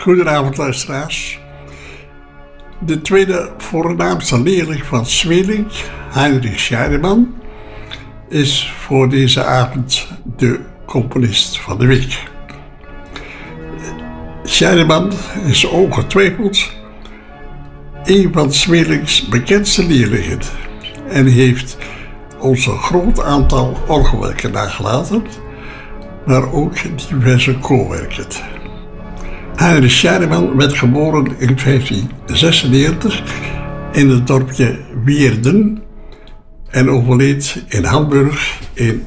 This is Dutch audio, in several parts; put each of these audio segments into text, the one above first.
Goedenavond luisteraars. De tweede voornaamste leerling van Sweelinck, Heinrich Scheidemann, is voor deze avond de componist van de week. Scheidemann is ongetwijfeld een van Sweelinck's bekendste leerlingen en heeft ons een groot aantal orgelwerken nagelaten, maar ook diverse koorwerken. Heinrich Scheidemann werd geboren in 1596 in het dorpje Weerden en overleed in Hamburg in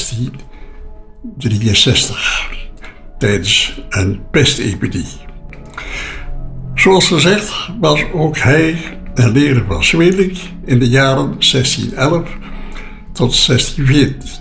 1663 tijdens een pestepidemie. Zoals gezegd was ook hij een leerling van Sweelinck in de jaren 1611 tot 1614.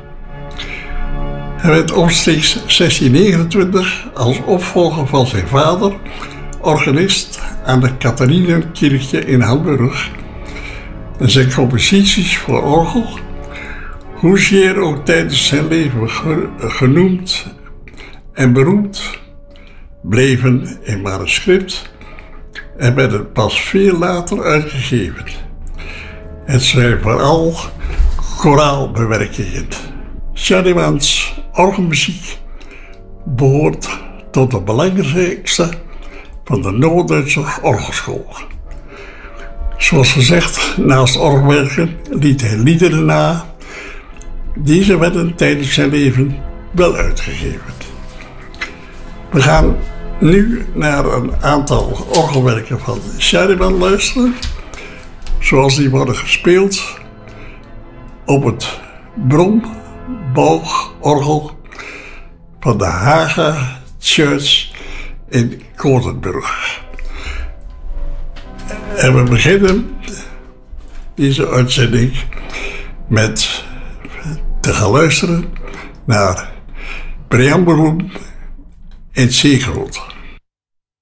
Hij werd omstreeks 1629 als opvolger van zijn vader organist aan de Katharinenkirkje in Hamburg en zijn composities voor orgel, hoezeer ook tijdens zijn leven genoemd en beroemd, bleven in manuscript en werden pas veel later uitgegeven. Het zijn vooral koraalbewerkingen. Scheidemanns orgelmuziek behoort tot de belangrijkste van de Noord-Duitse orgelschool. Zoals gezegd, naast orgelwerken liet hij liederen na. Deze werden tijdens zijn leven wel uitgegeven. We gaan nu naar een aantal orgelwerken van Scheidemann luisteren, zoals die worden gespeeld op het boogorgel van de Haga Church in Gothenburg. En we beginnen deze uitzending met te gaan luisteren naar Preambulum in C groot.